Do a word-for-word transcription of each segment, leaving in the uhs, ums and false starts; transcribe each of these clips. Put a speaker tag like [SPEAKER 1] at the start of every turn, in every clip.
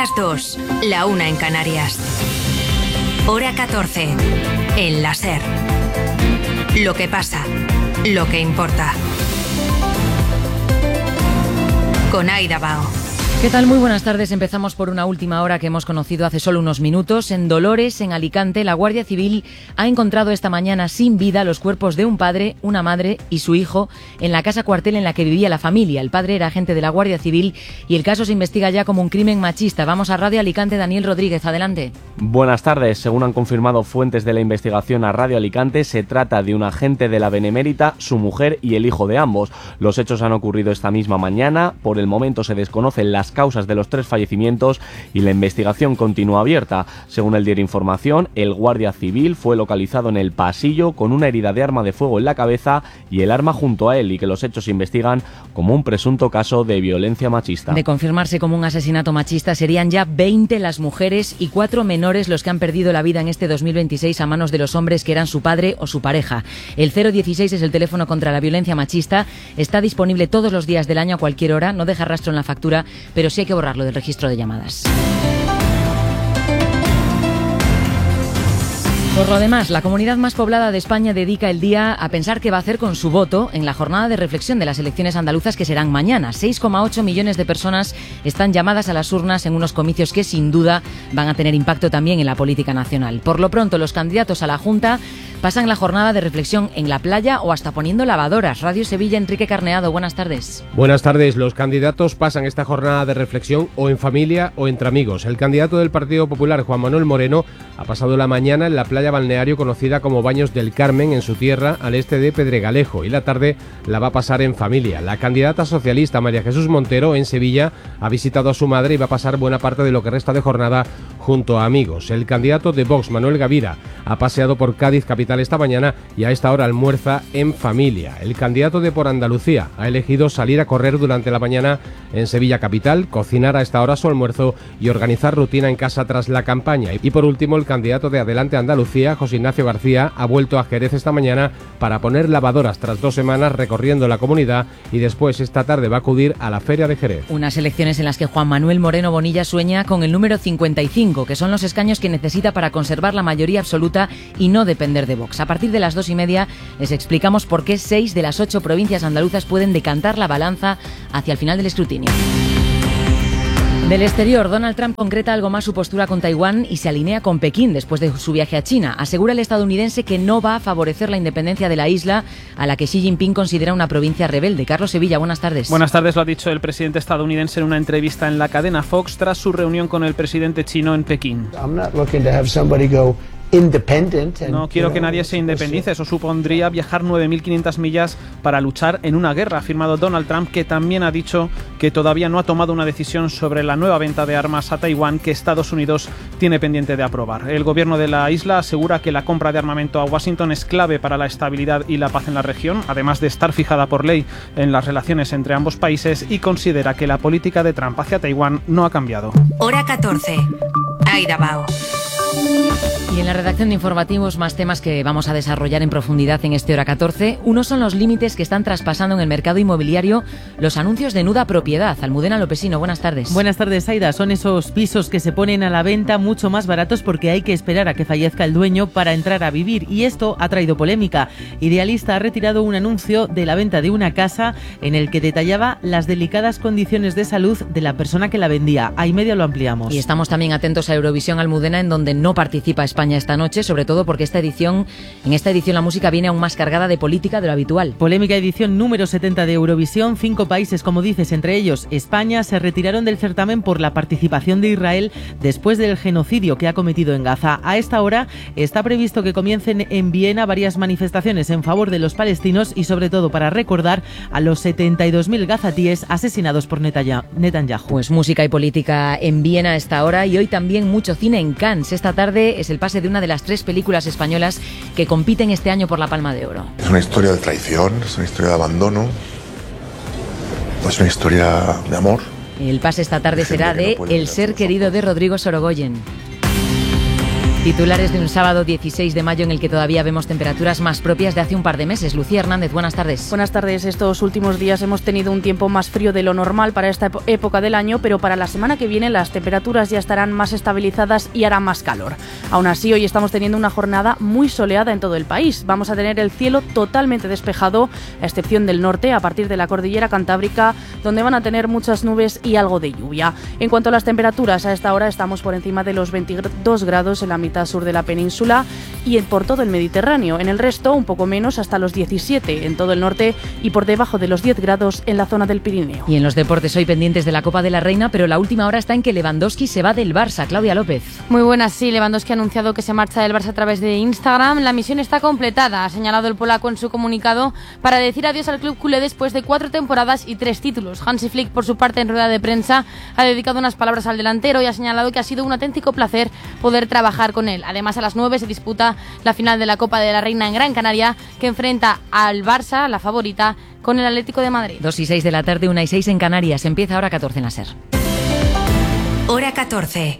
[SPEAKER 1] las dos, la una en Canarias. Hora catorce, en la SER. Lo que pasa, lo que importa. Con Aida Bao.
[SPEAKER 2] ¿Qué tal? Muy buenas tardes. Empezamos por una última hora que hemos conocido hace solo unos minutos. En Dolores, en Alicante, la Guardia Civil ha encontrado esta mañana sin vida los cuerpos de un padre, una madre y su hijo en la casa cuartel en la que vivía la familia. El padre era agente de la Guardia Civil y el caso se investiga ya como un crimen machista. Vamos a Radio Alicante, Daniel Rodríguez, adelante.
[SPEAKER 3] Buenas tardes. Según han confirmado fuentes de la investigación a Radio Alicante, se trata de un agente de la Benemérita, su mujer y el hijo de ambos. Los hechos han ocurrido esta misma mañana. Por el momento se desconocen las causas de los tres fallecimientos y la investigación continúa abierta. Según el diario Información, el guardia civil fue localizado en el pasillo con una herida de arma de fuego en la cabeza y el arma junto a él, y que los hechos se investigan como un presunto caso de violencia machista.
[SPEAKER 2] De confirmarse como un asesinato machista, serían ya veinte las mujeres y cuatro menores los que han perdido la vida en este dos mil veintiséis a manos de los hombres que eran su padre o su pareja. El cero dieciséis es el teléfono contra la violencia machista. Está disponible todos los días del año a cualquier hora. No deja rastro en la factura, pero sí hay que borrarlo del registro de llamadas. Por lo demás, la comunidad más poblada de España dedica el día a pensar qué va a hacer con su voto en la jornada de reflexión de las elecciones andaluzas que serán mañana. seis coma ocho millones de personas están llamadas a las urnas en unos comicios que sin duda van a tener impacto también en la política nacional. Por lo pronto, los candidatos a la Junta pasan la jornada de reflexión en la playa o hasta poniendo lavadoras. Radio Sevilla, Enrique Carneado, buenas tardes.
[SPEAKER 4] Buenas tardes. Los candidatos pasan esta jornada de reflexión o en familia o entre amigos. El candidato del Partido Popular, Juan Manuel Moreno, ha pasado la mañana en la playa balneario conocida como Baños del Carmen, en su tierra, al este de Pedregalejo, y la tarde la va a pasar en familia. La candidata socialista María Jesús Montero, en Sevilla, ha visitado a su madre y va a pasar buena parte de lo que resta de jornada junto a amigos. El candidato de Vox, Manuel Gavira, ha paseado por Cádiz capital esta mañana y a esta hora almuerza en familia. El candidato de Por Andalucía ha elegido salir a correr durante la mañana en Sevilla capital, cocinar a esta hora su almuerzo y organizar rutina en casa tras la campaña. Y por último, el candidato de Adelante Andalucía, José Ignacio García, ha vuelto a Jerez esta mañana para poner lavadoras tras dos semanas recorriendo la comunidad, y después esta tarde va a acudir a la Feria de Jerez.
[SPEAKER 2] Unas elecciones en las que Juan Manuel Moreno Bonilla sueña con el número cincuenta y cinco, que son los escaños que necesita para conservar la mayoría absoluta y no depender de Vox. A partir de las dos y media les explicamos por qué seis de las ocho provincias andaluzas pueden decantar la balanza hacia el final del escrutinio. Del exterior, Donald Trump concreta algo más su postura con Taiwán y se alinea con Pekín después de su viaje a China. Asegura el estadounidense que no va a favorecer la independencia de la isla, a la que Xi Jinping considera una provincia rebelde. Carlos Sevilla, buenas tardes.
[SPEAKER 5] Buenas tardes, lo ha dicho el presidente estadounidense en una entrevista en la cadena Fox tras su reunión con el presidente chino en Pekín.
[SPEAKER 6] I'm not looking to have somebody go independent and,
[SPEAKER 5] no quiero que nadie se independice, eso supondría viajar nueve mil quinientas millas para luchar en una guerra, ha afirmado Donald Trump, que también ha dicho que todavía no ha tomado una decisión sobre la nueva venta de armas a Taiwán que Estados Unidos tiene pendiente de aprobar. El gobierno de la isla asegura que la compra de armamento a Washington es clave para la estabilidad y la paz en la región, además de estar fijada por ley en las relaciones entre ambos países, y considera que la política de Trump hacia Taiwán no ha cambiado.
[SPEAKER 1] Hora catorce, Aida Bao.
[SPEAKER 2] Y en la redacción de informativos, más temas que vamos a desarrollar en profundidad en este Hora catorce. Uno son los límites que están traspasando en el mercado inmobiliario los anuncios de nuda propiedad. Almudena Lopesino, buenas tardes.
[SPEAKER 7] Buenas tardes, Aida. Son esos pisos que se ponen a la venta mucho más baratos porque hay que esperar a que fallezca el dueño para entrar a vivir, y esto ha traído polémica. Idealista ha retirado un anuncio de la venta de una casa en el que detallaba las delicadas condiciones de salud de la persona que la vendía. A y media lo ampliamos.
[SPEAKER 2] Y estamos también atentos a Eurovisión, Almudena, en donde no participa España esta noche, sobre todo porque esta edición, en esta edición la música viene aún más cargada de política de lo habitual.
[SPEAKER 7] Polémica edición número setenta de Eurovisión. Cinco países, como dices, entre ellos España, se retiraron del certamen por la participación de Israel después del genocidio que ha cometido en Gaza. A esta hora está previsto que comiencen en Viena varias manifestaciones en favor de los palestinos y sobre todo para recordar a los setenta y dos mil gazatíes asesinados por Netanyahu.
[SPEAKER 2] Pues música y política en Viena a esta hora, y hoy también mucho cine en Cannes. Esta tarde es el pase de una de las tres películas españolas que compiten este año por la Palma de Oro.
[SPEAKER 8] Es una historia de traición, es una historia de abandono, es una historia de amor.
[SPEAKER 2] El pase esta tarde será de El ser querido de Rodrigo Sorogoyen. Titulares de un sábado dieciséis de mayo en el que todavía vemos temperaturas más propias de hace un par de meses. Lucía Hernández, buenas tardes.
[SPEAKER 9] Buenas tardes. Estos últimos días hemos tenido un tiempo más frío de lo normal para esta época del año, pero para la semana que viene las temperaturas ya estarán más estabilizadas y hará más calor. Aún así, hoy estamos teniendo una jornada muy soleada en todo el país. Vamos a tener el cielo totalmente despejado, a excepción del norte, a partir de la cordillera cantábrica, donde van a tener muchas nubes y algo de lluvia. En cuanto a las temperaturas, a esta hora estamos por encima de los veintidós grados en la mitad sur de la península y por todo el Mediterráneo. En el resto, un poco menos, hasta los diecisiete en todo el norte y por debajo de los diez grados en la zona del Pirineo.
[SPEAKER 2] Y en los deportes, hoy pendientes de la Copa de la Reina, pero la última hora está en que Lewandowski se va del Barça. Claudia López.
[SPEAKER 10] Muy buenas, sí. Lewandowski ha anunciado que se marcha del Barça a través de Instagram. La misión está completada, ha señalado el polaco en su comunicado, para decir adiós al club culé después de cuatro temporadas y tres títulos. Hansi Flick, por su parte, en rueda de prensa, ha dedicado unas palabras al delantero y ha señalado que ha sido un auténtico placer poder trabajar con él. Además, a las nueve se disputa la final de la Copa de la Reina en Gran Canaria, que enfrenta al Barça, la favorita, con el Atlético de Madrid.
[SPEAKER 2] dos y seis de la tarde, una y seis en Canarias. Empieza hora catorce en la SER.
[SPEAKER 1] Hora catorce.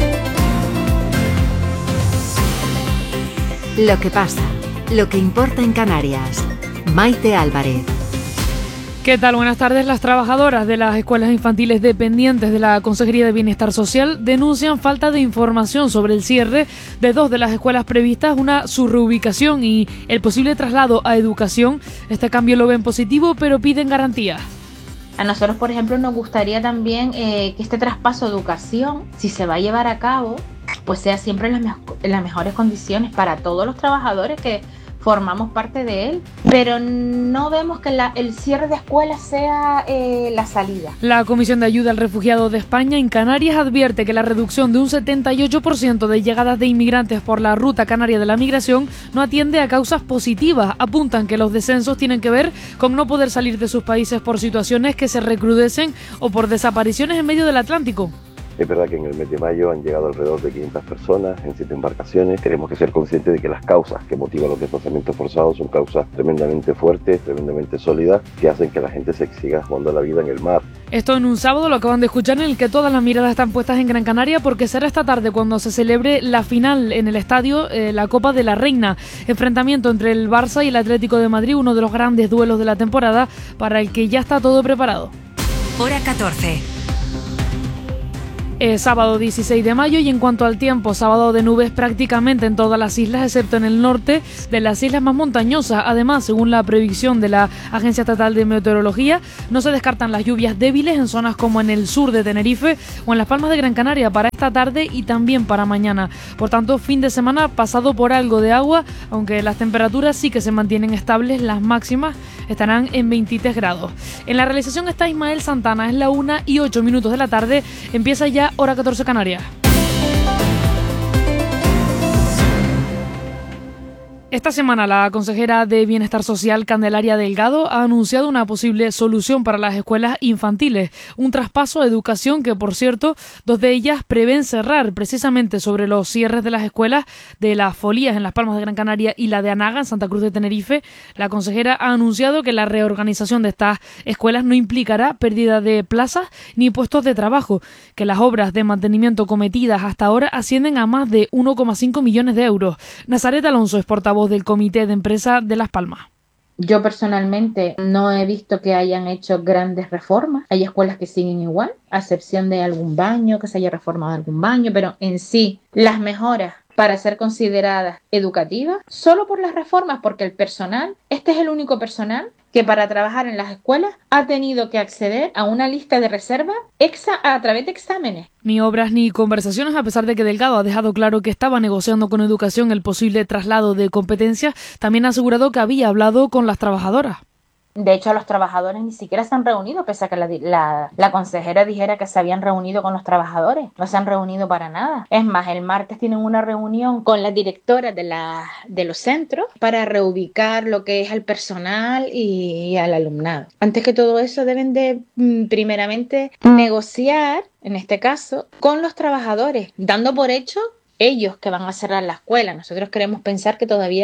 [SPEAKER 1] Lo que pasa, lo que importa en Canarias. Maite Álvarez.
[SPEAKER 11] ¿Qué tal? Buenas tardes. Las trabajadoras de las escuelas infantiles dependientes de la Consejería de Bienestar Social denuncian falta de información sobre el cierre de dos de las escuelas previstas, una su reubicación y el posible traslado a educación. Este cambio lo ven positivo, pero piden garantías.
[SPEAKER 12] A nosotros, por ejemplo, nos gustaría también eh, que este traspaso de educación, si se va a llevar a cabo, pues sea siempre en las, me- en las mejores condiciones para todos los trabajadores que formamos parte de él, pero no vemos que la, el cierre de escuelas sea eh, la salida.
[SPEAKER 11] La Comisión de Ayuda al Refugiado de España en Canarias advierte que la reducción de un setenta y ocho por ciento de llegadas de inmigrantes por la Ruta Canaria de la Migración no atiende a causas positivas. Apuntan que los descensos tienen que ver con no poder salir de sus países por situaciones que se recrudecen o por desapariciones en medio del Atlántico.
[SPEAKER 13] Es verdad que en el mes de mayo han llegado alrededor de quinientas personas en siete embarcaciones. Tenemos que ser conscientes de que las causas que motivan los desplazamientos forzados son causas tremendamente fuertes, tremendamente sólidas, que hacen que la gente se siga jugando la vida en el mar.
[SPEAKER 11] Esto en un sábado, lo acaban de escuchar, en el que todas las miradas están puestas en Gran Canaria, porque será esta tarde cuando se celebre la final en el estadio, eh, la Copa de la Reina. Enfrentamiento entre el Barça y el Atlético de Madrid, uno de los grandes duelos de la temporada, para el que ya está todo preparado.
[SPEAKER 1] Hora catorce.
[SPEAKER 11] Es sábado dieciséis de mayo y en cuanto al tiempo, sábado de nubes prácticamente en todas las islas, excepto en el norte de las islas más montañosas. Además, según la previsión de la Agencia Estatal de Meteorología, no se descartan las lluvias débiles en zonas como en el sur de Tenerife o en las Palmas de Gran Canaria para esta tarde y también para mañana. Por tanto, fin de semana pasado por algo de agua, aunque las temperaturas sí que se mantienen estables, las máximas estarán en veintitrés grados. En la realización está Ismael Santana, es la una y ocho minutos de la tarde, empieza ya Hora catorce Canarias. Esta semana la consejera de Bienestar Social, Candelaria Delgado, ha anunciado una posible solución para las escuelas infantiles, un traspaso a educación que, por cierto, dos de ellas prevén cerrar precisamente sobre los cierres de las escuelas de Las Folías en Las Palmas de Gran Canaria y la de Anaga en Santa Cruz de Tenerife. La consejera ha anunciado que la reorganización de estas escuelas no implicará pérdida de plazas ni puestos de trabajo, que las obras de mantenimiento cometidas hasta ahora ascienden a más de uno coma cinco millones de euros. Nazaret Alonso es portavoz del Comité de Empresa de Las Palmas.
[SPEAKER 12] Yo personalmente no he visto que hayan hecho grandes reformas. Hay escuelas que siguen igual, a excepción de algún baño, que se haya reformado algún baño, pero en sí las mejoras para ser consideradas educativas solo por las reformas, porque el personal, este es el único personal que para trabajar en las escuelas ha tenido que acceder a una lista de reserva exa a través de exámenes.
[SPEAKER 11] Ni obras ni conversaciones, a pesar de que Delgado ha dejado claro que estaba negociando con Educación el posible traslado de competencias, también ha asegurado que había hablado con las trabajadoras.
[SPEAKER 12] De hecho, los trabajadores ni siquiera se han reunido, pese a que la, la, la consejera dijera que se habían reunido con los trabajadores. No se han reunido para nada. Es más, el martes tienen una reunión con las directoras de, la, de los centros para reubicar lo que es al personal y, y al alumnado. Antes que todo eso, deben de, primeramente, negociar, en este caso, con los trabajadores, dando por hecho ellos que van a cerrar la escuela. Nosotros queremos pensar que todavía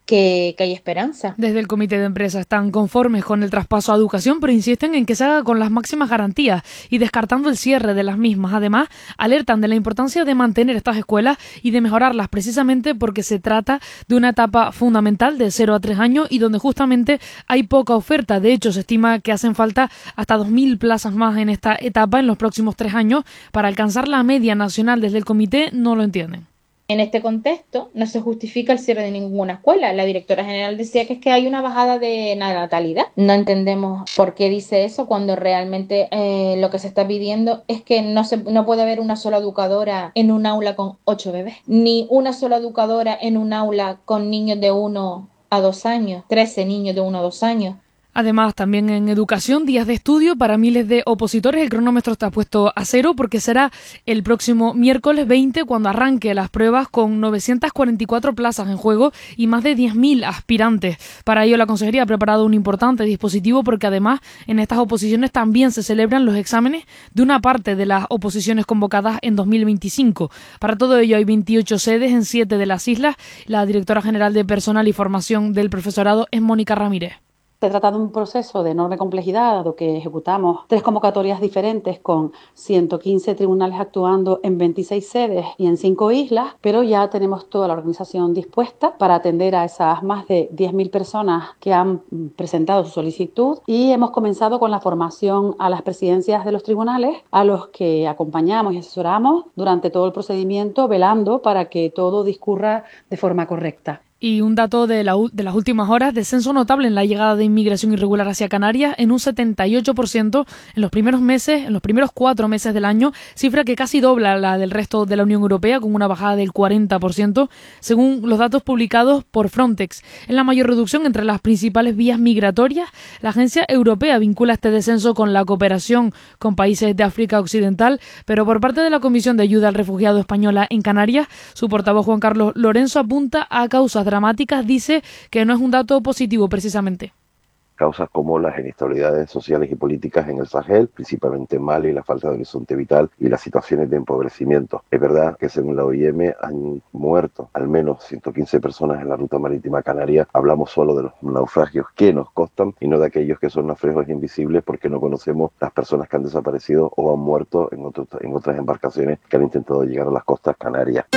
[SPEAKER 12] que, que hay esperanza.
[SPEAKER 11] Desde el comité de empresa están conformes con el traspaso a educación, pero insisten en que se haga con las máximas garantías y descartando el cierre de las mismas. Además, alertan de la importancia de mantener estas escuelas y de mejorarlas precisamente porque se trata de una etapa fundamental de cero a tres años y donde justamente hay poca oferta. De hecho, se estima que hacen falta hasta dos mil plazas más en esta etapa en los próximos tres años para alcanzar la media nacional. Desde el comité no lo entienden.
[SPEAKER 12] En este contexto, no se justifica el cierre de ninguna escuela. La directora general decía que es que hay una bajada de natalidad. No entendemos por qué dice eso cuando realmente eh, lo que se está pidiendo es que no, se, no puede haber una sola educadora en un aula con ocho bebés, ni una sola educadora en un aula con niños de uno a dos años, trece niños de uno a dos años.
[SPEAKER 11] Además, también en educación, días de estudio para miles de opositores. El cronómetro está puesto a cero porque será el próximo miércoles veinte cuando arranque las pruebas con novecientas cuarenta y cuatro plazas en juego y más de diez mil aspirantes. Para ello, la Consejería ha preparado un importante dispositivo porque además en estas oposiciones también se celebran los exámenes de una parte de las oposiciones convocadas en dos mil veinticinco. Para todo ello hay veintiocho sedes en siete de las islas. La directora general de Personal y Formación del Profesorado es Mónica Ramírez.
[SPEAKER 14] Se trata de un proceso de enorme complejidad, dado que ejecutamos tres convocatorias diferentes con ciento quince tribunales actuando en veintiséis sedes y en cinco islas, pero ya tenemos toda la organización dispuesta para atender a esas más de diez mil personas que han presentado su solicitud y hemos comenzado con la formación a las presidencias de los tribunales, a los que acompañamos y asesoramos durante todo el procedimiento, velando para que todo discurra de forma correcta.
[SPEAKER 11] Y un dato de, la, de las últimas horas, descenso notable en la llegada de inmigración irregular hacia Canarias en un setenta y ocho por ciento en los primeros meses, en los primeros cuatro meses del año, cifra que casi dobla la del resto de la Unión Europea, con una bajada del cuarenta por ciento, según los datos publicados por Frontex. Es la mayor reducción entre las principales vías migratorias. La agencia europea vincula este descenso con la cooperación con países de África Occidental, pero por parte de la Comisión de Ayuda al Refugiado Española en Canarias, su portavoz Juan Carlos Lorenzo apunta a causas dramáticas, dice que no es un dato positivo precisamente.
[SPEAKER 13] Causas como las inestabilidades sociales y políticas en el Sahel, principalmente Mali, la falta de horizonte vital y las situaciones de empobrecimiento. Es verdad que según la O I M han muerto al menos ciento quince personas en la ruta marítima canaria. Hablamos solo de los naufragios que nos costan y no de aquellos que son naufragios invisibles porque no conocemos las personas que han desaparecido o han muerto en, otro, en otras embarcaciones que han intentado llegar a las costas canarias.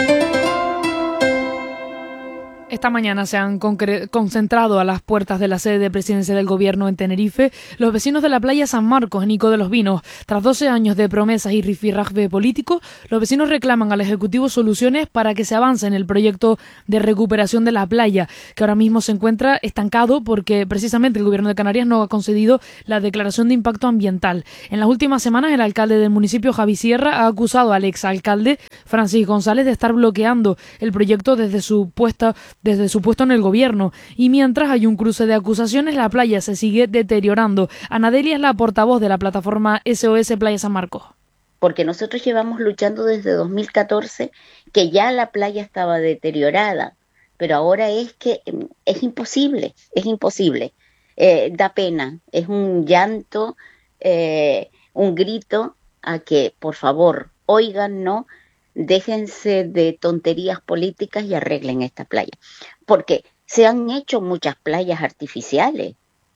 [SPEAKER 11] Esta mañana se han concentrado a las puertas de la sede de presidencia del Gobierno en Tenerife los vecinos de la playa San Marcos, en Ico de los Vinos. Tras doce años de promesas y rifirrafe político, los vecinos reclaman al Ejecutivo soluciones para que se avance en el proyecto de recuperación de la playa, que ahora mismo se encuentra estancado porque precisamente el Gobierno de Canarias no ha concedido la declaración de impacto ambiental. En las últimas semanas, el alcalde del municipio, Javi Sierra, ha acusado al exalcalde Francis González de estar bloqueando el proyecto desde su puesta desde su puesto en el gobierno, y mientras hay un cruce de acusaciones, la playa se sigue deteriorando. Anadelia es la portavoz de la plataforma S O S Playa San Marcos.
[SPEAKER 15] Porque nosotros llevamos luchando desde dos mil catorce, que ya la playa estaba deteriorada, pero ahora es que es imposible, es imposible. Eh, da pena, es un llanto, eh, un grito a que, por favor, oigan, ¿no?, déjense de tonterías políticas y arreglen esta playa. Porque se han hecho muchas playas artificiales,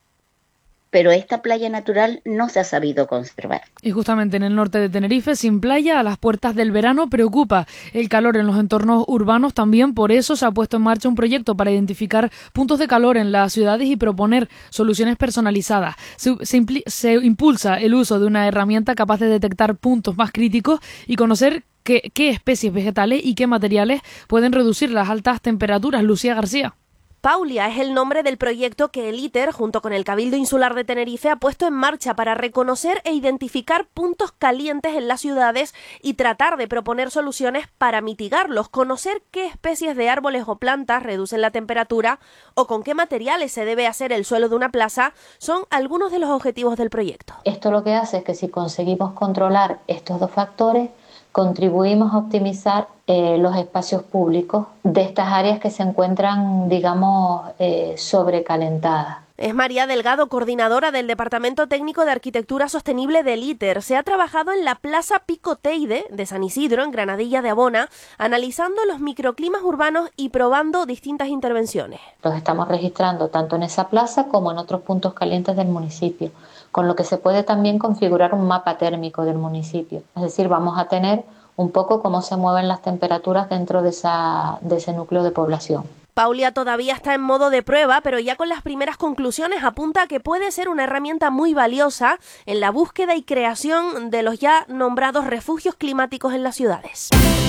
[SPEAKER 15] pero esta playa natural no se ha sabido conservar.
[SPEAKER 11] Y justamente en el norte de Tenerife, sin playa, a las puertas del verano, preocupa el calor en los entornos urbanos. También por eso se ha puesto en marcha un proyecto para identificar puntos de calor en las ciudades y proponer soluciones personalizadas. Se, se, impl- se impulsa el uso de una herramienta capaz de detectar puntos más críticos y conocer qué, qué especies vegetales y qué materiales pueden reducir las altas temperaturas. Lucía García.
[SPEAKER 16] Paulia es el nombre del proyecto que el ITER, junto con el Cabildo Insular de Tenerife, ha puesto en marcha para reconocer e identificar puntos calientes en las ciudades y tratar de proponer soluciones para mitigarlos, conocer qué especies de árboles o plantas reducen la temperatura o con qué materiales se debe hacer el suelo de una plaza, son algunos de los objetivos del proyecto.
[SPEAKER 12] Esto lo que hace es que si conseguimos controlar estos dos factores, contribuimos a optimizar eh, los espacios públicos de estas áreas que se encuentran, digamos, eh, sobrecalentadas.
[SPEAKER 16] Es María Delgado, coordinadora del Departamento Técnico de Arquitectura Sostenible del ITER. Se ha trabajado en la Plaza Pico Teide de San Isidro, en Granadilla de Abona, analizando los microclimas urbanos y probando distintas intervenciones.
[SPEAKER 12] Los estamos registrando tanto en esa plaza como en otros puntos calientes del municipio, con lo que se puede también configurar un mapa térmico del municipio. Es decir, vamos a tener un poco cómo se mueven las temperaturas dentro de, esa, de ese núcleo de población.
[SPEAKER 16] Paulia todavía está en modo de prueba, pero ya con las primeras conclusiones apunta a que puede ser una herramienta muy valiosa en la búsqueda y creación de los ya nombrados refugios climáticos en las ciudades.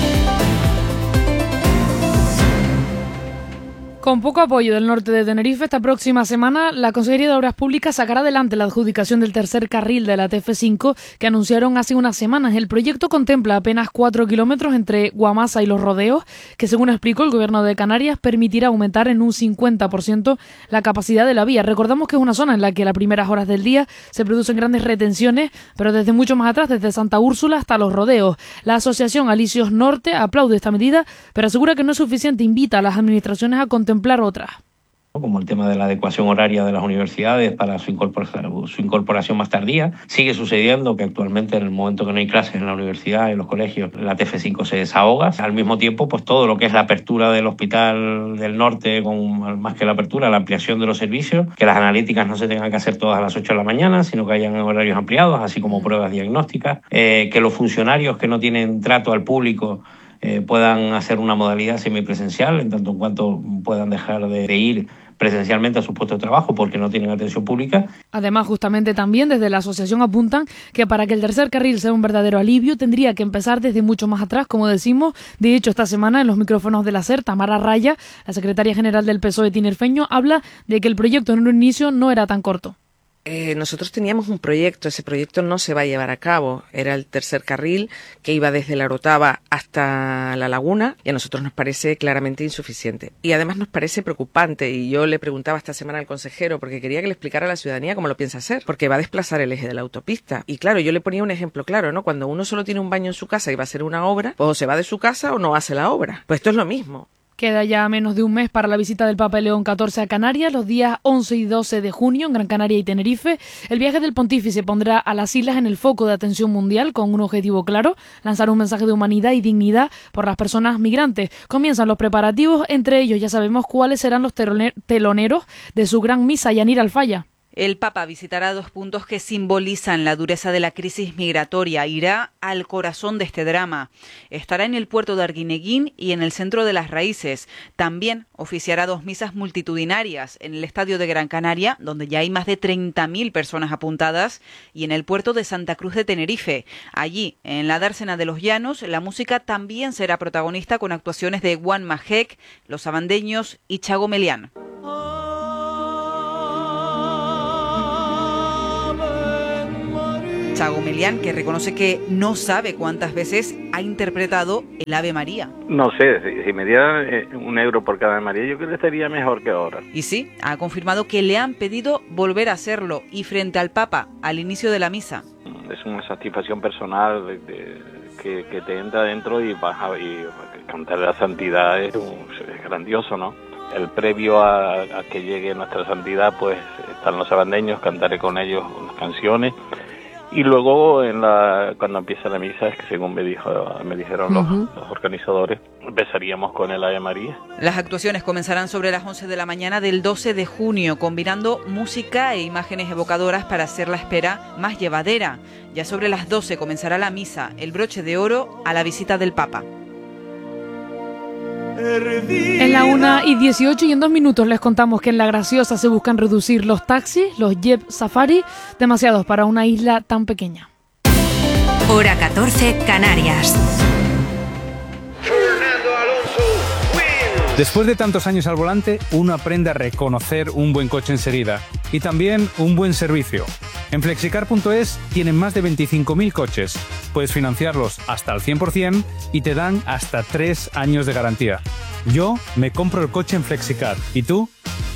[SPEAKER 11] Con poco apoyo del norte de Tenerife, esta próxima semana la Consejería de Obras Públicas sacará adelante la adjudicación del tercer carril de la T F cinco que anunciaron hace unas semanas. El proyecto contempla apenas cuatro kilómetros entre Guamasa y Los Rodeos, que según explicó el Gobierno de Canarias permitirá aumentar en un cincuenta por ciento la capacidad de la vía. Recordamos que es una zona en la que a las primeras horas del día se producen grandes retenciones, pero desde mucho más atrás, desde Santa Úrsula hasta Los Rodeos. La Asociación Alicios Norte aplaude esta medida, pero asegura que no es suficiente. Invita a las administraciones a contemplar otras,
[SPEAKER 17] como el tema de la adecuación horaria de las universidades para su incorporación, su incorporación más tardía. Sigue sucediendo que actualmente en el momento que no hay clases en la universidad, en los colegios, la T F cinco se desahoga. Al mismo tiempo, pues todo lo que es la apertura del Hospital del Norte, con más que la apertura, la ampliación de los servicios, que las analíticas no se tengan que hacer todas a las ocho de la mañana, sino que hayan horarios ampliados, así como pruebas diagnósticas, eh, que los funcionarios que no tienen trato al público Eh, puedan hacer una modalidad semipresencial, en tanto en cuanto puedan dejar de, de ir presencialmente a su puesto de trabajo porque no tienen atención pública.
[SPEAKER 11] Además, justamente también desde la asociación apuntan que para que el tercer carril sea un verdadero alivio tendría que empezar desde mucho más atrás, como decimos. De hecho, esta semana en los micrófonos de la SER, Tamara Raya, la secretaria general del P S O E tinerfeño, habla de que el proyecto en un inicio no era tan corto.
[SPEAKER 18] Eh, nosotros teníamos un proyecto, ese proyecto no se va a llevar a cabo, era el tercer carril que iba desde la Orotava hasta la Laguna y a nosotros nos parece claramente insuficiente y además nos parece preocupante y yo le preguntaba esta semana al consejero porque quería que le explicara a la ciudadanía cómo lo piensa hacer, porque va a desplazar el eje de la autopista y claro, yo le ponía un ejemplo claro, ¿no? Cuando uno solo tiene un baño en su casa y va a hacer una obra, pues o se va de su casa o no hace la obra, pues esto es lo mismo.
[SPEAKER 11] Queda ya menos de un mes para la visita del Papa León catorce a Canarias, los días once y doce de junio en Gran Canaria y Tenerife. El viaje del pontífice pondrá a las islas en el foco de atención mundial con un objetivo claro, lanzar un mensaje de humanidad y dignidad por las personas migrantes. Comienzan los preparativos, entre ellos ya sabemos cuáles serán los teloneros de su gran misa, Yanira Alfaya.
[SPEAKER 19] El Papa visitará dos puntos que simbolizan la dureza de la crisis migratoria. Irá al corazón de este drama. Estará en el puerto de Arguineguín y en el centro de las Raíces. También oficiará dos misas multitudinarias en el Estadio de Gran Canaria, donde ya hay más de treinta mil personas apuntadas, y en el puerto de Santa Cruz de Tenerife. Allí, en la dársena de los Llanos, la música también será protagonista con actuaciones de Juan Majek, Los Abandeños y Chago Melián. Chago Melián, que reconoce que no sabe cuántas veces ha interpretado el Ave María.
[SPEAKER 20] No sé, si, si me dieran eh, un euro por cada Ave María, yo creo que estaría mejor que ahora.
[SPEAKER 19] Y sí, ha confirmado que le han pedido volver a hacerlo y frente al Papa, al inicio de la misa.
[SPEAKER 20] Es una satisfacción personal de, de, que, que te entra dentro y vas a y cantar la santidad es, es grandioso, ¿no? El previo a, a que llegue nuestra santidad, pues están los abandeños, cantaré con ellos unas canciones. Y luego, en la, cuando empieza la misa, es que según me dijo me dijeron los, uh-huh. los organizadores, empezaríamos con el Ave María.
[SPEAKER 19] Las actuaciones comenzarán sobre las once de la mañana del doce de junio, combinando música e imágenes evocadoras para hacer la espera más llevadera. Ya sobre las doce comenzará la misa, el broche de oro a la visita del Papa.
[SPEAKER 11] En la una y dieciocho y en dos minutos les contamos que en La Graciosa se buscan reducir los taxis, los Jeep Safari, demasiados para una isla tan pequeña.
[SPEAKER 1] Hora catorce, Canarias.
[SPEAKER 21] Después de tantos años al volante, uno aprende a reconocer un buen coche enseguida y también un buen servicio. En flexicar punto es tienen más de veinticinco mil coches. Puedes financiarlos hasta al cien por ciento y te dan hasta tres años de garantía. Yo me compro el coche en Flexicar. ¿Y tú?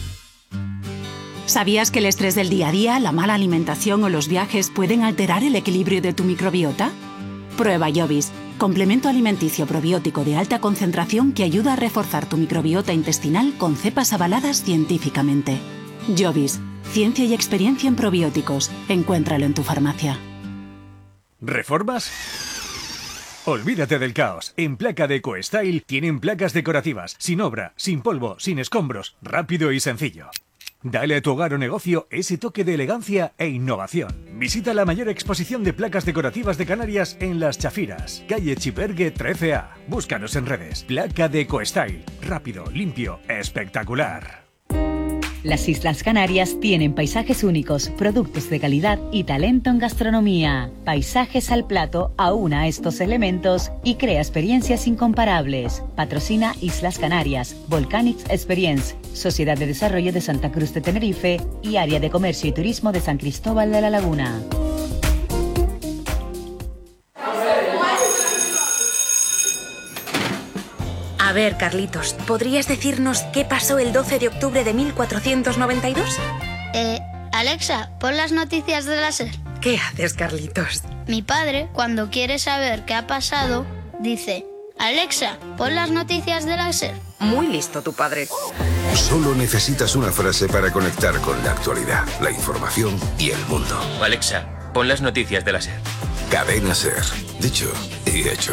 [SPEAKER 22] ¿Sabías que el estrés del día a día, la mala alimentación o los viajes pueden alterar el equilibrio de tu microbiota? Prueba Jovis, complemento alimenticio probiótico de alta concentración que ayuda a reforzar tu microbiota intestinal con cepas avaladas científicamente. Jovis, ciencia y experiencia en probióticos. Encuéntralo en tu farmacia.
[SPEAKER 3] ¿Reformas? Olvídate del caos. En Placa de EcoStyle tienen placas decorativas, sin obra, sin polvo, sin escombros, rápido y sencillo. Dale a tu hogar o negocio ese toque de elegancia e innovación. Visita la mayor exposición de placas decorativas de Canarias en Las Chafiras, calle Chipergue trece A. Búscanos en redes. Placa de EcoStyle. Rápido, limpio, espectacular.
[SPEAKER 4] Las Islas Canarias tienen paisajes únicos, productos de calidad y talento en gastronomía. Paisajes al plato aúna estos elementos y crea experiencias incomparables. Patrocina Islas Canarias, Volcanics Experience, Sociedad de Desarrollo de Santa Cruz de Tenerife y Área de Comercio y Turismo de San Cristóbal de la Laguna.
[SPEAKER 1] A ver, Carlitos, ¿podrías decirnos qué pasó el doce de octubre de mil cuatrocientos noventa y dos?
[SPEAKER 23] Eh, Alexa, pon las noticias de la SER.
[SPEAKER 1] ¿Qué haces, Carlitos?
[SPEAKER 23] Mi padre, cuando quiere saber qué ha pasado, dice: Alexa, pon las noticias de la SER.
[SPEAKER 1] Muy listo tu padre.
[SPEAKER 24] Solo necesitas una frase para conectar con la actualidad, la información y el mundo.
[SPEAKER 25] Alexa, pon las noticias de la SER.
[SPEAKER 24] Cadena SER. Dicho y hecho.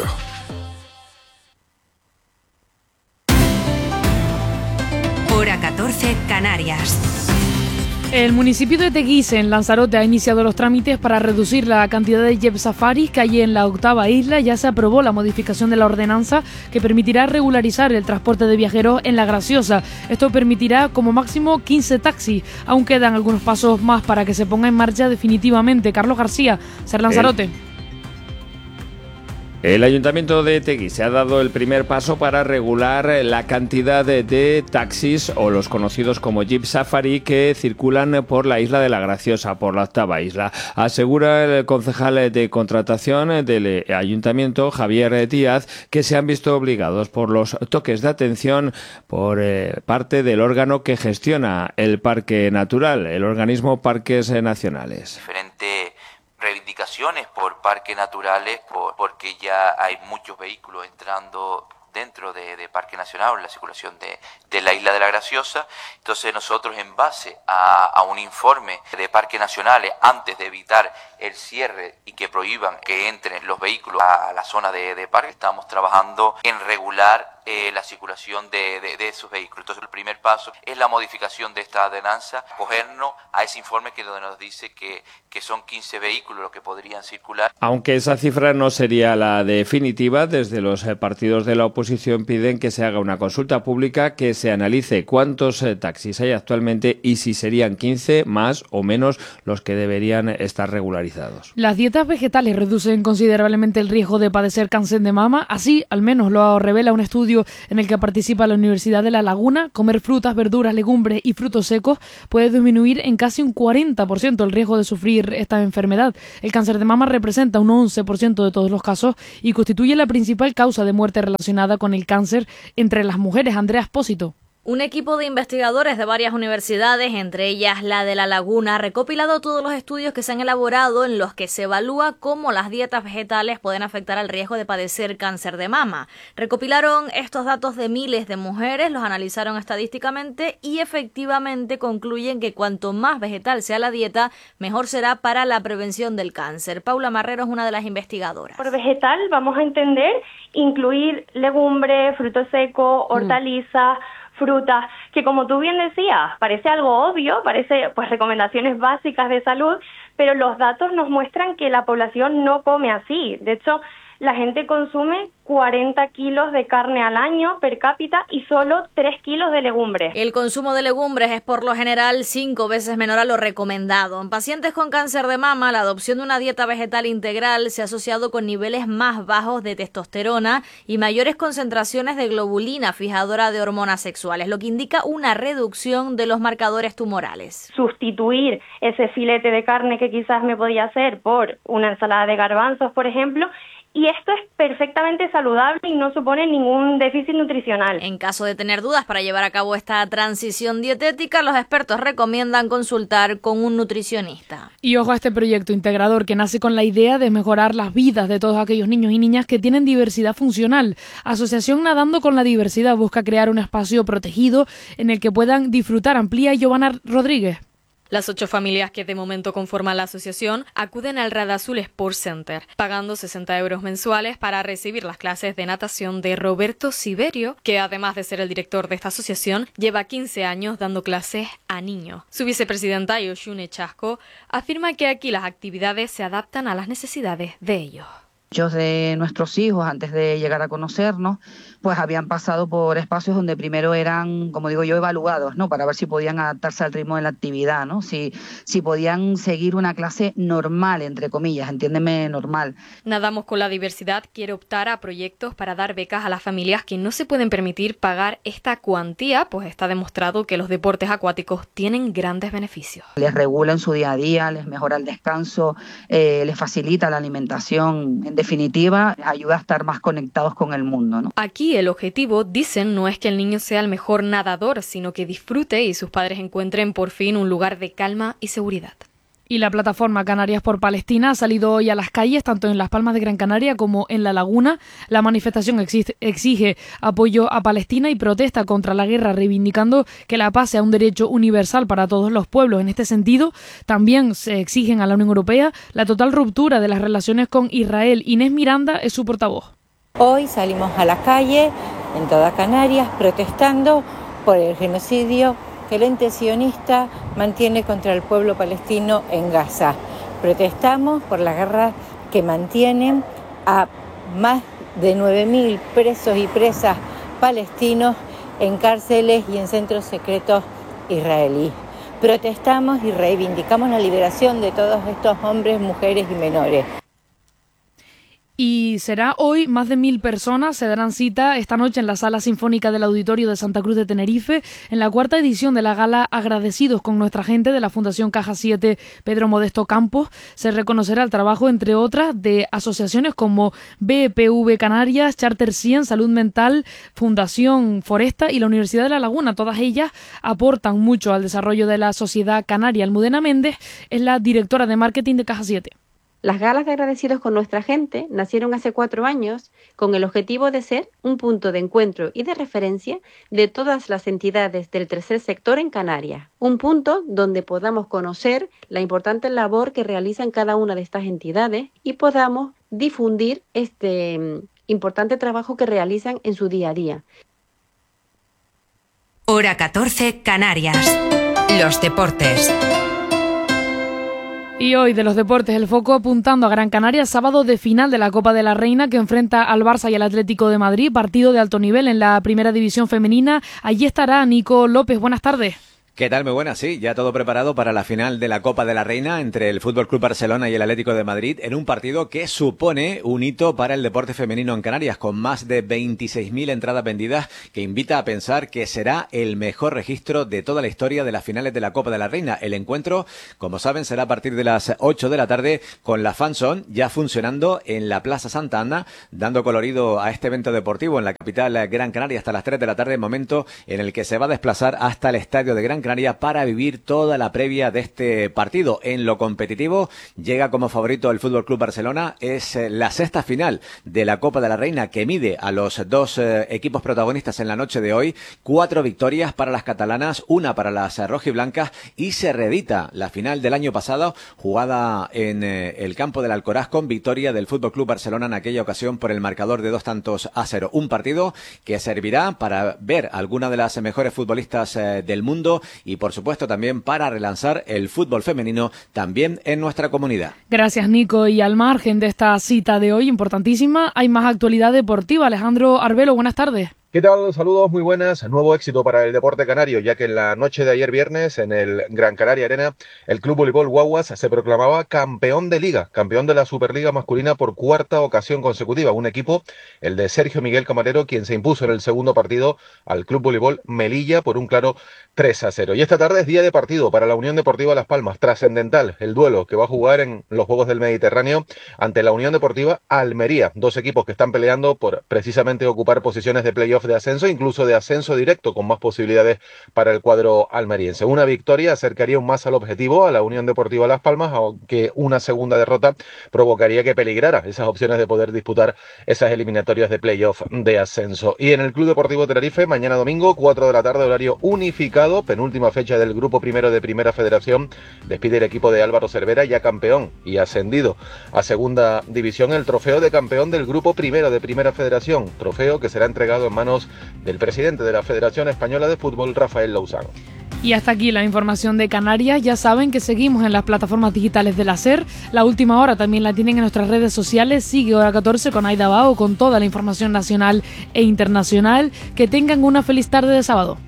[SPEAKER 1] Hora catorce, Canarias.
[SPEAKER 11] El municipio de Teguise, en Lanzarote, ha iniciado los trámites para reducir la cantidad de jet safaris que hay en la octava isla. Ya se aprobó la modificación de la ordenanza que permitirá regularizar el transporte de viajeros en La Graciosa. Esto permitirá como máximo quince taxis. Aún quedan algunos pasos más para que se ponga en marcha definitivamente. Carlos García, Ser Lanzarote.
[SPEAKER 26] El... El Ayuntamiento de Teguise ha dado el primer paso para regular la cantidad de, de taxis o los conocidos como Jeep Safari que circulan por la isla de La Graciosa, por la octava isla. Asegura el concejal de contratación del Ayuntamiento, Javier Díaz, que se han visto obligados por los toques de atención por eh, parte del órgano que gestiona el Parque Natural, el organismo Parques Nacionales.
[SPEAKER 27] Diferente reivindicaciones por parques naturales, por, porque ya hay muchos vehículos entrando dentro de, de Parque Nacional, en la circulación de, de la isla de La Graciosa. Entonces nosotros, en base a, a un informe de Parques Nacionales, antes de evitar el cierre y que prohíban que entren los vehículos a la zona de, de parque, estamos trabajando en regular eh, la circulación de, de, de esos vehículos. Entonces el primer paso es la modificación de esta ordenanza, cogernos a ese informe que nos dice que, que son quince vehículos los que podrían circular.
[SPEAKER 26] Aunque esa cifra no sería la definitiva, desde los partidos de la oposición piden que se haga una consulta pública, que se analice cuántos taxis hay actualmente y si serían quince más o menos los que deberían estar regularizados.
[SPEAKER 11] Las dietas vegetales reducen considerablemente el riesgo de padecer cáncer de mama, así al menos lo revela un estudio en el que participa la Universidad de La Laguna. Comer frutas, verduras, legumbres y frutos secos puede disminuir en casi un cuarenta por ciento el riesgo de sufrir esta enfermedad. El cáncer de mama representa un once por ciento de todos los casos y constituye la principal causa de muerte relacionada con el cáncer entre las mujeres. Andrea Espósito.
[SPEAKER 28] Un equipo de investigadores de varias universidades, entre ellas la de La Laguna, ha recopilado todos los estudios que se han elaborado en los que se evalúa cómo las dietas vegetales pueden afectar al riesgo de padecer cáncer de mama. Recopilaron estos datos de miles de mujeres, los analizaron estadísticamente y efectivamente concluyen que cuanto más vegetal sea la dieta, mejor será para la prevención del cáncer. Paula Marrero es una de las investigadoras.
[SPEAKER 29] Por vegetal vamos a entender incluir legumbres, frutos secos, hortalizas, mm. frutas, que como tú bien decías, parece algo obvio, parece pues recomendaciones básicas de salud, pero los datos nos muestran que la población no come así. De hecho, la gente consume cuarenta kilos de carne al año per cápita y solo tres kilos de legumbres.
[SPEAKER 28] El consumo de legumbres es por lo general cinco veces menor a lo recomendado. En pacientes con cáncer de mama, la adopción de una dieta vegetal integral se ha asociado con niveles más bajos de testosterona y mayores concentraciones de globulina, fijadora de hormonas sexuales, lo que indica una reducción de los marcadores tumorales.
[SPEAKER 29] Sustituir ese filete de carne que quizás me podía hacer por una ensalada de garbanzos, por ejemplo, y esto es perfecto perfectamente saludable y no supone ningún déficit nutricional.
[SPEAKER 28] En caso de tener dudas para llevar a cabo esta transición dietética, los expertos recomiendan consultar con un nutricionista.
[SPEAKER 11] Y ojo a este proyecto integrador que nace con la idea de mejorar las vidas de todos aquellos niños y niñas que tienen diversidad funcional. Asociación Nadando con la Diversidad busca crear un espacio protegido en el que puedan disfrutar. Amplía Giovanna Rodríguez.
[SPEAKER 2] Las ocho familias que de momento conforman la asociación acuden al Red Azul Sport Center, pagando sesenta euros mensuales para recibir las clases de natación de Roberto Siberio, que además de ser el director de esta asociación, lleva quince años dando clases a niños. Su vicepresidenta, Yoshune Chasco, afirma que aquí las actividades se adaptan a las necesidades de ellos.
[SPEAKER 5] Muchos de nuestros hijos, antes de llegar a conocernos, pues habían pasado por espacios donde primero eran, como digo yo, evaluados, ¿no? Para ver si podían adaptarse al ritmo de la actividad, ¿no? Si, si podían seguir una clase normal, entre comillas, entiéndeme, normal.
[SPEAKER 2] Nadamos con la Diversidad quiere optar a proyectos para dar becas a las familias que no se pueden permitir pagar esta cuantía, pues está demostrado que los deportes acuáticos tienen grandes beneficios.
[SPEAKER 5] Les regula en su día a día, les mejora el descanso, eh, les facilita la alimentación. En definitiva, ayuda a estar más conectados con el mundo, ¿no?
[SPEAKER 2] Aquí el objetivo, dicen, no es que el niño sea el mejor nadador, sino que disfrute y sus padres encuentren por fin un lugar de calma y seguridad.
[SPEAKER 11] Y la plataforma Canarias por Palestina ha salido hoy a las calles, tanto en Las Palmas de Gran Canaria como en La Laguna. La manifestación exige, exige apoyo a Palestina y protesta contra la guerra, reivindicando que la paz sea un derecho universal para todos los pueblos. En este sentido, también se exigen a la Unión Europea la total ruptura de las relaciones con Israel. Inés Miranda es su portavoz.
[SPEAKER 6] Hoy salimos a la calle en toda Canarias protestando por el genocidio que el ente sionista mantiene contra el pueblo palestino en Gaza. Protestamos por la guerra que mantienen a más de nueve mil presos y presas palestinos en cárceles y en centros secretos israelíes. Protestamos y reivindicamos la liberación de todos estos hombres, mujeres y menores.
[SPEAKER 11] Y será hoy, más de mil personas se darán cita esta noche en la Sala Sinfónica del Auditorio de Santa Cruz de Tenerife en la cuarta edición de la gala Agradecidos con nuestra gente de la Fundación Caja siete Pedro Modesto Campos. Se reconocerá el trabajo, entre otras, de asociaciones como B P V Canarias, Charter cien, Salud Mental, Fundación Foresta y la Universidad de La Laguna. Todas ellas aportan mucho al desarrollo de la sociedad canaria. Almudena Méndez es la directora de marketing de Caja siete.
[SPEAKER 7] Las galas de Agradecidos con nuestra gente nacieron hace cuatro años con el objetivo de ser un punto de encuentro y de referencia de todas las entidades del tercer sector en Canarias. Un punto donde podamos conocer la importante labor que realizan cada una de estas entidades y podamos difundir este um, importante trabajo que realizan en su día a día.
[SPEAKER 1] Hora catorce, Canarias. Los deportes.
[SPEAKER 11] Y hoy de los deportes, el foco apuntando a Gran Canaria, sábado de final de la Copa de la Reina que enfrenta al Barça y al Atlético de Madrid, partido de alto nivel en la primera división femenina. Allí estará Nico López, buenas tardes.
[SPEAKER 8] ¿Qué tal? Muy buenas, sí, ya todo preparado para la final de la Copa de la Reina entre el F C Barcelona y el Atlético de Madrid en un partido que supone un hito para el deporte femenino en Canarias, con más de veintiséis mil entradas vendidas, que invita a pensar que será el mejor registro de toda la historia de las finales de la Copa de la Reina. El encuentro, como saben, será a partir de las ocho de la tarde con la fanzone ya funcionando en la Plaza Santa Ana, dando colorido a este evento deportivo en la capital Gran Canaria hasta las tres de la tarde, momento en el que se va a desplazar hasta el estadio de Gran Canaria para vivir toda la previa de este partido. En lo competitivo, llega como favorito el F C Barcelona. Es la sexta final de la Copa de la Reina que mide a los dos eh, equipos protagonistas en la noche de hoy. Cuatro victorias para las catalanas, una para las rojiblancas, y se reedita la final del año pasado, jugada en eh, el campo del Alcoraz, con victoria del F C Barcelona en aquella ocasión por el marcador de dos tantos a cero. Un partido que servirá para ver a alguna de las mejores futbolistas eh, del mundo y, por supuesto, también para relanzar el fútbol femenino también en nuestra comunidad.
[SPEAKER 11] Gracias, Nico. Y al margen de esta cita de hoy importantísima, hay más actualidad deportiva. Alejandro Arbelo, buenas tardes.
[SPEAKER 9] ¿Qué tal? Saludos, muy buenas. Nuevo éxito para el deporte canario, ya que en la noche de ayer viernes, en el Gran Canaria Arena, el Club Voleibol Guaguas se proclamaba campeón de liga, campeón de la Superliga masculina por cuarta ocasión consecutiva. Un equipo, el de Sergio Miguel Camarero, quien se impuso en el segundo partido al Club Voleibol Melilla por un claro tres a cero. Y esta tarde es día de partido para la Unión Deportiva Las Palmas, trascendental el duelo que va a jugar en los Juegos del Mediterráneo ante la Unión Deportiva Almería. Dos equipos que están peleando por precisamente ocupar posiciones de playoff de ascenso, incluso de ascenso directo, con más posibilidades para el cuadro almeriense. Una victoria acercaría aún más al objetivo, a la Unión Deportiva Las Palmas, aunque una segunda derrota provocaría que peligrara esas opciones de poder disputar esas eliminatorias de playoff de ascenso. Y en el Club Deportivo Tenerife, mañana domingo, cuatro de la tarde, horario unificado, penúltima fecha del grupo primero de Primera Federación, despide el equipo de Álvaro Cervera, ya campeón y ascendido a segunda división, el trofeo de campeón del grupo primero de Primera Federación, trofeo que será entregado en manos del presidente de la Federación Española de Fútbol, Rafael Lousán.
[SPEAKER 11] Y hasta aquí la información de Canarias. Ya saben que seguimos en las plataformas digitales de la SER. La última hora también la tienen en nuestras redes sociales. Sigue Hora catorce con Aida Bao con toda la información nacional e internacional. Que tengan una feliz tarde de sábado.